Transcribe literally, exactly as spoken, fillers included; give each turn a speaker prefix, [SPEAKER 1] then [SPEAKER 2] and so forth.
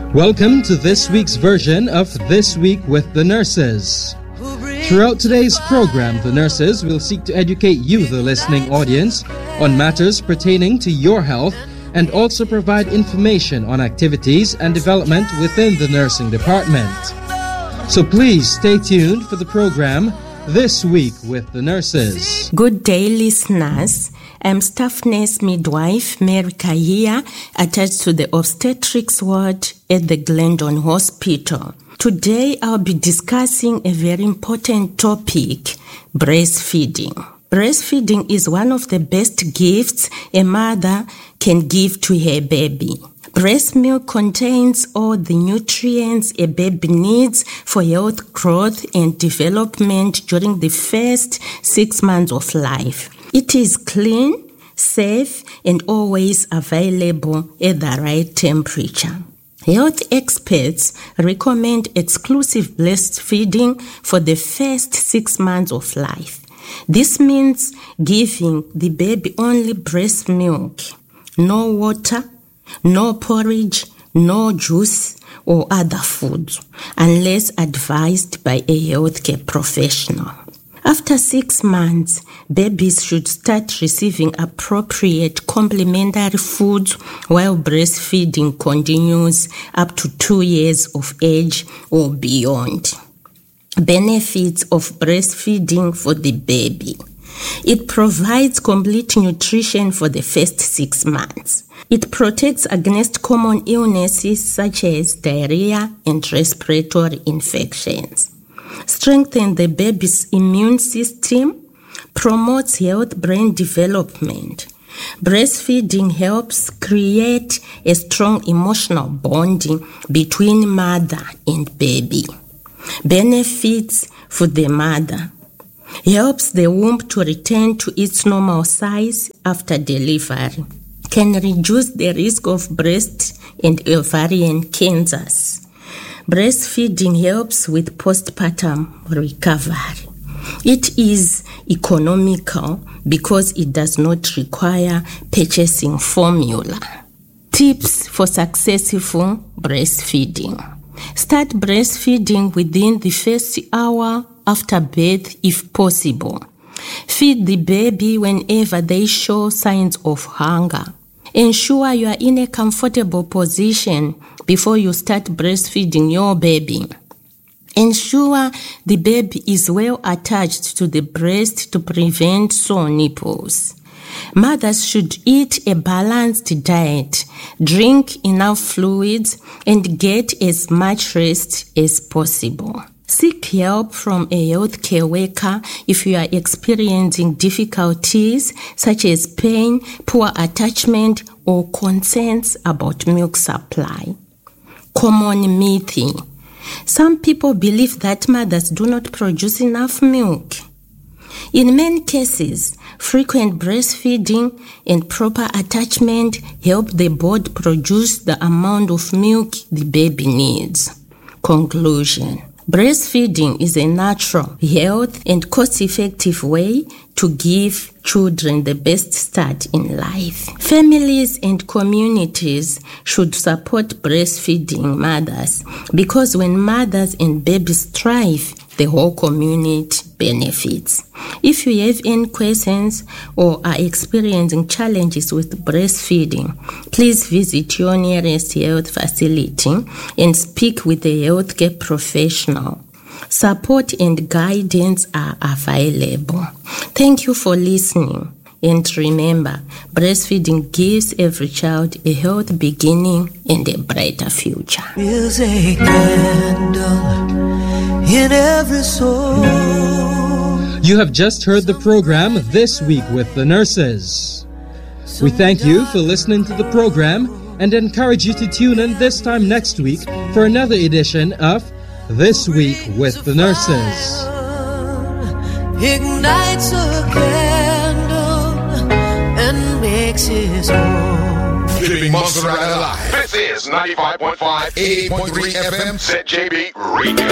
[SPEAKER 1] Welcome to this week's version of This Week with the Nurses. Throughout today's program, the nurses will seek to educate you, the listening audience, on matters pertaining to your health and also provide information on activities and development within the nursing department. So please stay tuned for the program This Week with the Nurses.
[SPEAKER 2] Good day, listeners. I'm staff nurse midwife Mary Kahia, attached to the obstetrics ward at the Glendon Hospital. Today, I'll be discussing a very important topic, breastfeeding. Breastfeeding is one of the best gifts a mother can give to her baby. Breast milk contains all the nutrients a baby needs for health, growth, and development during the first six months of life. It is clean, safe, and always available at the right temperature. Health experts recommend exclusive breastfeeding for the first six months of life. This means giving the baby only breast milk, no water, no porridge, no juice or other foods, unless advised by a healthcare professional. After six months, babies should start receiving appropriate complementary foods while breastfeeding continues up to two years of age or beyond. Benefits of breastfeeding for the baby. It provides complete nutrition for the first six months. It protects against common illnesses such as diarrhea and respiratory infections. Strengthens the baby's immune system, promotes healthy brain development. Breastfeeding helps create a strong emotional bonding between mother and baby. Benefits for the mother. Helps the womb to return to its normal size after delivery. Can reduce the risk of breast and ovarian cancers. Breastfeeding helps with postpartum recovery. It is economical because it does not require purchasing formula. Tips for successful breastfeeding. Start breastfeeding within the first hour after birth if possible. Feed the baby whenever they show signs of hunger. Ensure you are in a comfortable position before you start breastfeeding your baby. Ensure the baby is well attached to the breast to prevent sore nipples. Mothers should eat a balanced diet, drink enough fluids, and get as much rest as possible. Seek help from a healthcare worker if you are experiencing difficulties such as pain, poor attachment, or concerns about milk supply. Common myth. Some people believe that mothers do not produce enough milk. In many cases, frequent breastfeeding and proper attachment help the body produce the amount of milk the baby needs. Conclusion. Breastfeeding is a natural, health, and cost-effective way to give children the best start in life. Families and communities should support breastfeeding mothers because when mothers and babies thrive, the whole community benefits. If you have any questions or are experiencing challenges with breastfeeding, please visit your nearest health facility and speak with a healthcare professional. Support and guidance are available. Thank you for listening. And remember, breastfeeding gives every child a healthy beginning and a brighter future.
[SPEAKER 3] Is a candle in every soul.
[SPEAKER 1] You have just heard the program This Week with the Nurses. We thank you for listening to the program and encourage you to tune in this time next week for another edition of This Week with the Nurses.
[SPEAKER 3] Ignites a candle and makes his home.
[SPEAKER 4] Keeping Monster Ride alive. This is ninety-five point five, eighty-eight point three F M, Z J B Radio.